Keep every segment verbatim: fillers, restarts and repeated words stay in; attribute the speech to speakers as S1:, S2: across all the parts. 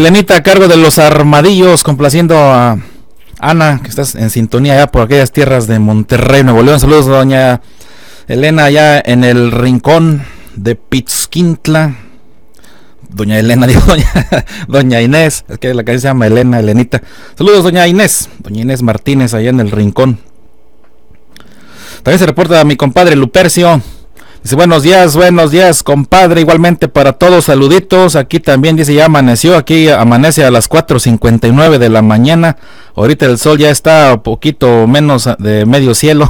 S1: Elenita a cargo de los armadillos, complaciendo a Ana, que estás en sintonía ya por aquellas tierras de Monterrey, Nuevo León. Saludos, doña Elena, allá en el rincón de Pitzquintla. Doña Elena, digo, doña, doña Inés, es que la calle se llama Elena, Elenita. Saludos, doña Inés, doña Inés Martínez, allá en el rincón. También se reporta a mi compadre Lupercio. Dice, buenos días, buenos días, compadre, igualmente para todos, saluditos. Aquí también dice, ya amaneció, aquí amanece a las cuatro cincuenta y nueve de la mañana. Ahorita el sol ya está un poquito menos de medio cielo.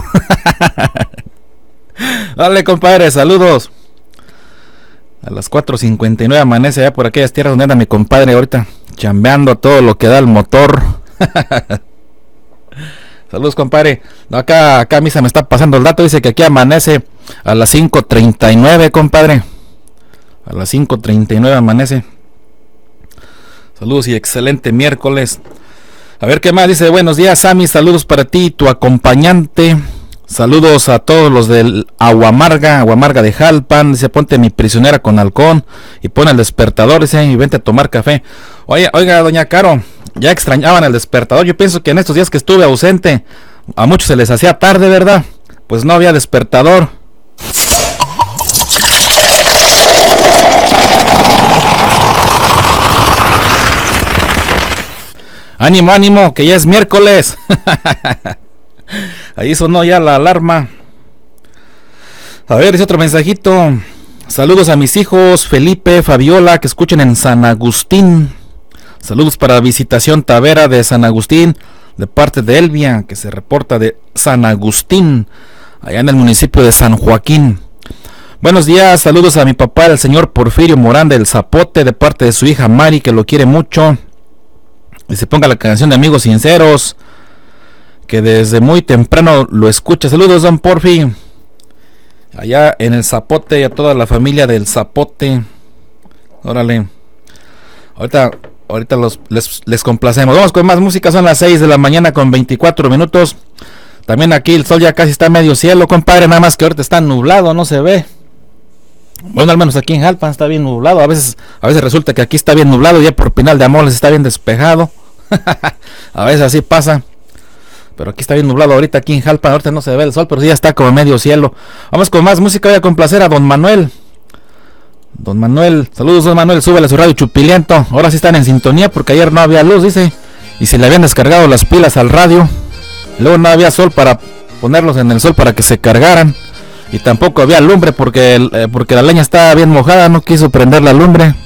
S1: Dale, compadre, saludos. A las cuatro cincuenta y nueve amanece ya por aquellas tierras donde anda mi compadre ahorita, chambeando todo lo que da el motor. Saludos, compadre. No, acá, acá a mí se me está pasando el dato. Dice que aquí amanece a las cinco treinta y nueve, compadre. A las cinco treinta y nueve amanece. Saludos y excelente miércoles. A ver qué más dice. Buenos días, Sammy. Saludos para ti y tu acompañante. Saludos a todos los del Aguamarga, Aguamarga de Jalpan. Dice, ponte mi prisionera con halcón y pone el despertador, dice, y vente a tomar café. Oye, oiga, doña Caro, ya extrañaban el despertador. Yo pienso que en estos días que estuve ausente, a muchos se les hacía tarde, ¿verdad? Pues no había despertador. Ánimo, ánimo, que ya es miércoles. Ahí sonó ya la alarma. A ver, dice otro mensajito. Saludos a mis hijos Felipe, Fabiola, que escuchen en San Agustín. Saludos para Visitación Tavera de San Agustín, de parte de Elvia, que se reporta de San Agustín, allá en el municipio de San Joaquín. Buenos días, saludos a mi papá, el señor Porfirio Morán del Zapote, de parte de su hija Mari, que lo quiere mucho. Y se ponga la canción de Amigos Sinceros, que desde muy temprano lo escucha. Saludos, don Porfi, allá en el Zapote, y a toda la familia del Zapote. Órale. Ahorita, ahorita los, les, les complacemos. Vamos con más música, son las seis de la mañana con veinticuatro minutos. También aquí el sol ya casi está medio cielo, compadre, nada más que ahorita está nublado, no se ve. Bueno, al menos aquí en Jalpan está bien nublado. A veces, a veces resulta que aquí está bien nublado, ya por Pinal de Amoles está bien despejado. A veces así pasa. Pero aquí está bien nublado ahorita, aquí en Jalpan, ahorita no se ve el sol, pero sí ya está como medio cielo. Vamos con más música, voy a complacer a don Manuel. Don Manuel, saludos don Manuel, súbele a su radio Chupiliento. Ahora sí están en sintonía porque ayer no había luz, dice. Y se le habían descargado las pilas al radio. Luego no había sol para ponerlos en el sol para que se cargaran. Y tampoco había lumbre porque, eh, porque la leña estaba bien mojada, no quiso prender la lumbre.